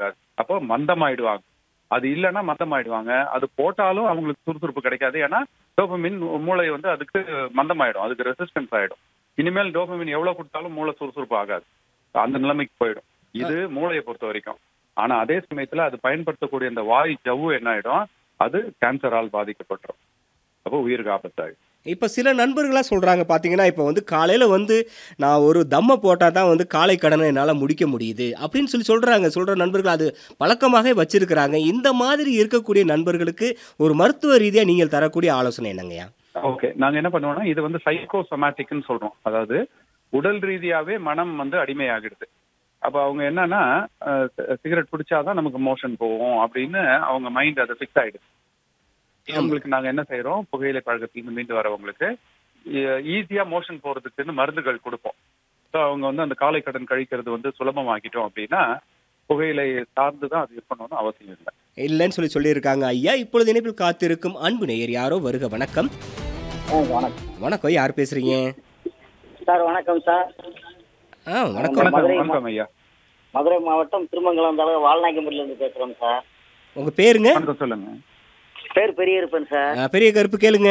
ஆகாது. அப்போ மந்தமாயிடுவாங்க. அது இல்லைன்னா மந்தமாயிடுவாங்க. அது போட்டாலும் அவங்களுக்கு சுறுசுறுப்பு கிடைக்காது. ஏன்னா டோபமின் மூளை வந்து அதுக்கு மந்தமாயிடும், அதுக்கு ரெசிஸ்டன்ஸ் ஆயிடும். இனிமேல் டோபமின் எவ்வளவு கொடுத்தாலும் மூளை சுறுசுறுப்பு ஆகாது, அந்த நிலைமைக்கு போயிடும். இது மூளையை பொறுத்த வரைக்கும். ஆனா அதே சமயத்துல அது பயன்படுத்தக்கூடிய இந்த வாய் ஜவ்வு என்ன ஆயிடும், அது கேன்சரால் பாதிக்கப்பட்டுரும். அப்போ உயிருக்கு ஆபத்தாயிடும். இப்ப சில நண்பர்களா சொல்றாங்க பாத்தீங்கன்னா, இப்ப வந்து காலையில வந்து நான் ஒரு தம்ம போட்டா தான் வந்து காலை கடனை என்னால முடிக்க முடியுது அப்படின்னு சொல்றாங்க. சொல்ற நண்பர்கள் அது பழக்கமாகவே வச்சிருக்கிறாங்க. இந்த மாதிரி இருக்கக்கூடிய நண்பர்களுக்கு ஒரு மருத்துவ ரீதியா நீங்கள் தரக்கூடிய ஆலோசனை என்னங்கய்யா? ஓகே, நாங்க என்ன பண்ணுவோம்னா, இது வந்து சைக்கோசோமேட்டிக்னு சொல்றோம். அதாவது உடல் ரீதியாவே மனம் வந்து அடிமையாகிடுது. அப்ப அவங்க என்னன்னா, சிகரெட் பிடிச்சாதான் நமக்கு மோஷன் போகும் அப்படின்னு அவங்க மைண்ட் அதை ஃபிக்ஸ் ஆயிடுது. அவங்களுக்கு நாங்க என்ன செய்யறோம், புகையிலை பழக்கத்திலிருந்து மீண்டு வரவங்களுக்கு ஈஸியா மோஷன் போறதுக்குன்னு மருந்துகள் கொடுப்போம். ஸோ அவங்க வந்து அந்த காலை கடன் கழிக்கிறது வந்து சுலபமாக்கிட்டோம் அப்படின்னா புகையிலை சார்ந்துதான் அது இருக்கணும்னு அவசியம் இல்லை. இல்லைன்னு சொல்லியிருக்காங்க ஐயா. இப்பொழுது இணைப்பில் காத்திருக்கும் அன்பு நேயர் யாரோ வருக. வணக்கம். வணக்கம், யார் பேசுறீங்க சார்? வணக்கம் சார். வணக்கம். வணக்கம் ஐயா. மதுரை மாவட்டம் திருமங்கலம் தாலுகா வால்நாயக்கம்பட்டில இருந்து பேசுறோம் சார். உங்க பேருங்க? சொல்லுங்க. பேர் பெரிய இருப்பேன் சார். பெரிய கருப்பு, கேளுங்க.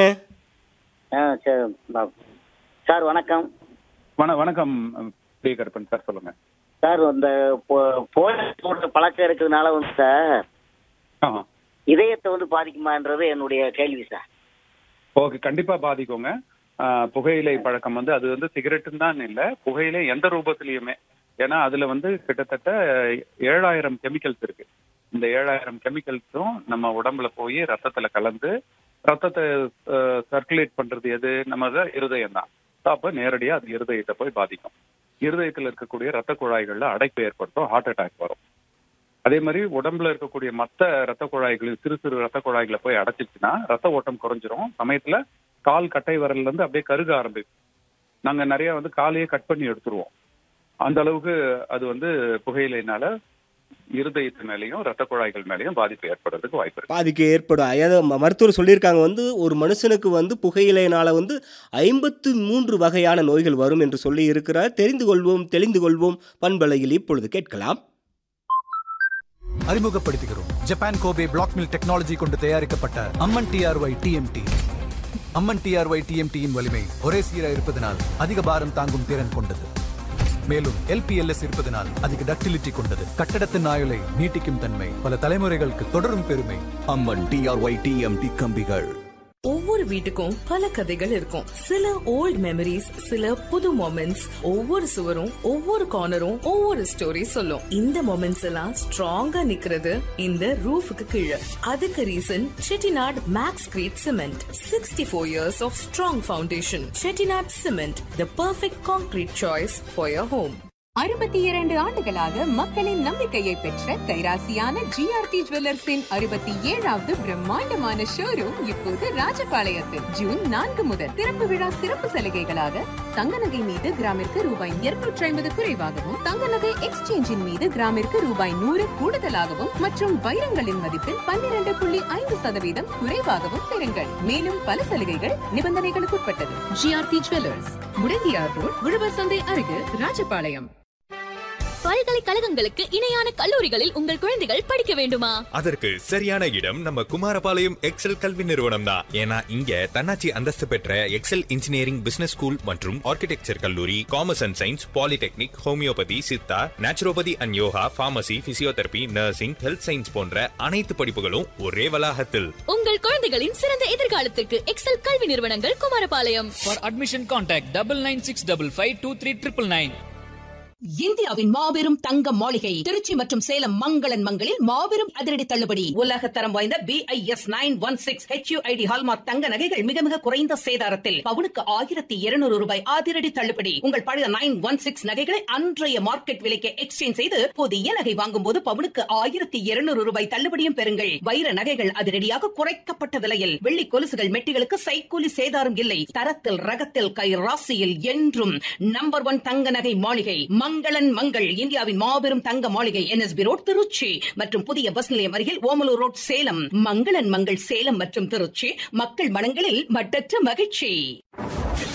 சார் வணக்கம். வணக்கம் பெரிய கருப்பன் சார், சொல்லுங்க சார். இந்த போன்ற பழக்கம் இருக்கிறதுனால வந்து சார் இதயத்தை வந்து பாதிக்குமான்றது என்னுடைய கேள்வி சார். ஓகே, கண்டிப்பா பாதிக்குங்க. புகையிலை பழக்கம் வந்து அது வந்து சிகரெட்டுன்னு தான் இல்லை, புகையிலை எந்த ரூபத்திலையுமே. ஏன்னா அதுல வந்து கிட்டத்தட்ட 7000 கெமிக்கல்ஸ் இருக்கு. இந்த 7000 கெமிக்கல்ஸும் நம்ம உடம்புல போய் ரத்தத்துல கலந்து ரத்தத்தை சர்க்குலேட் பண்றது எது, நம்ம இருதயம் தான். அப்ப நேரடியா அது இருதயத்தை போய் பாதிக்கும். இருதயத்துல இருக்கக்கூடிய ரத்த குழாய்கள்ல அடைப்பு ஏற்படுத்தும், ஹார்ட் அட்டாக் வரும். அதே மாதிரி உடம்புல இருக்கக்கூடிய மற்ற ரத்த குழாய்கள், சிறு சிறு ரத்த குழாய்களை போய் அடைச்சிச்சுன்னா ரத்த ஓட்டம் குறைஞ்சிரும். சமயத்துல கால் கட்டை விரல்ல இருந்து அப்படியே கருக ஆரம்பிக்கும். நாங்க நிறைய வந்து காலையே கட் பண்ணி எடுத்துருவோம். அந்த அளவுக்கு அது வந்து புகையிலைனால இருதயத்து மேலேயும் ரத்த குழாய்கள் மேலேயும் பாதிப்பு ஏற்படுறதுக்கு வாய்ப்பு இருக்கு. பாதிப்பு ஏற்படும். அதாவது மருத்துவர் சொல்லியிருக்காங்க வந்து ஒரு மனுஷனுக்கு வந்து புகையிலைனால வந்து 53 வகையான நோய்கள் வரும் என்று சொல்லி இருக்கிறார். தெரிந்து கொள்வோம், தெளிந்து கொள்வோம் பண்பலையில் இப்பொழுது கேட்கலாம். அறிமுகப்படுத்துகிறோம் Japan Kobe black mill technology கொண்டு தயாரிக்கப்பட்ட அம்மன் டிஆர்ஒய் டிஎம்டி. அம்மன் டிஆர்ஒய் டிஎம்டியின் வலிமை ஒரே சீராக இருப்பதனால் அதிக பாரம் தாங்கும் திறன் கொண்டது. மேலும் எல்பிஎல்எஸ் இருப்பதனால் அதிக டக்டிலிட்டி கொண்டது. கட்டடத்தின் ஆயுளை நீட்டிக்கும் தன்மை, பல தலைமுறைகளுக்கு தொடரும் பெருமை. அம்மன் டிஆர்ஒய் டிஎம்டி கம்பிகள். ஒவ்வொரு வீட்டுக்கும் பல கதைகள் இருக்கும். சில ஓல்ட் மெமரிஸ், சில புது மொமெண்ட்ஸ். ஒவ்வொரு சுவரும் ஒவ்வொரு கார்னரும் ஒவ்வொரு ஸ்டோரி சொல்லும். இந்த மொமெண்ட்ஸ் எல்லாம் ஸ்ட்ராங்கா நிக்கிறது இந்த ரூஃபுக்கு கீழே. அதுக்கு reason Chettinad maths greet cement. 64 years of strong foundation. Chettinad cement, the perfect concrete choice for your home. 62 ஆண்டுகளாக மக்களின் நம்பிக்கையை பெற்ற கைராசியான ஜிஆர்டி ஜுவல்லர்ஸின் 67வது பிரம்மாண்டமான ஷோரூம் இப்போது ராஜபாளையத்தில் ஜூன் 4 முதல் திறப்பு விழா சிறப்பு சலுகைகளாக தங்க நகை மீது கிராமிற்கு ரூபாய் 250 குறைவாகவும், தங்க நகை எக்ஸ்சேஞ்சின் மீது கிராமிற்கு ரூபாய் 100 கூடுதலாகவும் மற்றும் வைரங்களின் மதிப்பில் 12.5% குறைவாகவும் பெறுங்கள். மேலும் பல சலுகைகள் நிபந்தனைகளுக்கு உட்பட்டது. ஜிஆர்டி ஜுவல்லர்ஸ், முடங்கியார் ரோட், உழவர் சந்தை அருகில், ராஜபாளையம். பல்கலைக்கழகங்களுக்கு இணையான கல்லூரிகளில் உங்கள் குழந்தைகள் படிக்க வேண்டுமா? அதற்கு சரியான இடம் நம்ம குமாரபாளையம் எக்ஸல் கல்வி நிறுவனம் தான். ஏன்னா இங்க தன்னாட்சி அந்தஸ்து பெற்ற எக்ஸல் இன்ஜினியரிங், பிசினஸ் ஸ்கூல் மற்றும் ஆர்கிடெக்சர் கல்லூரி, commerce and science, polytechnic, homeopathy, Siddha, naturopathy and yoga, pharmacy, physiotherapy, nursing, health science போன்ற அனைத்து படிப்புகளும் ஒரே வளாகத்தில். உங்கள் குழந்தைகளின் சிறந்த எதிர்காலத்திற்கு எக்ஸல் கல்வி நிறுவனங்கள் குமாரபாளையம். For admission contact 9965523999. இந்தியாவின் மாபெரும் தங்க மாளிகை திருச்சி மற்றும் சேலம் மங்களன் மங்களில் மாபெரும் அதிரடி தள்ளுபடி. உலக தரம் வாய்ந்த BIS 916 HUID ஹால்மார்க் தங்க நகைகள் மிக மிக குறைந்த சேதாரத்தில் பவுனுக்கு 1200 ரூபாய் அதிரடி தள்ளுபடி. உங்கள் பழைய 916 நகைகளை அன்றைய மார்க்கெட் விலைக்கு எக்ஸ்சேஞ்ச் செய்து புதிய நகை வாங்கும் போது பவுனுக்கு 1200 ரூபாய் தள்ளுபடியும் பெறுங்கள். வைர நகைகள் அதிரடியாக குறைக்கப்பட்ட விலையில், வெள்ளி கொலுசுகள், மெட்டிகளுக்கு சைக்கூலி சேதாரம் இல்லை. தரத்தில், ரகத்தில், கை ராசியில் என்றும் நம்பர் 1 தங்க நகை மாளிகை மங்களன் மங்கள். இந்தியாவின் மாபெரும் தங்க மாளிகை NSB ரோட் திருச்சி மற்றும் புதிய பஸ் நிலையம் அருகில் ஓமலூர் ரோட் சேலம். மங்களன் மங்கள் சேலம் மற்றும் திருச்சி மக்கள் மனங்களில் மட்டற்ற மகிழ்ச்சி.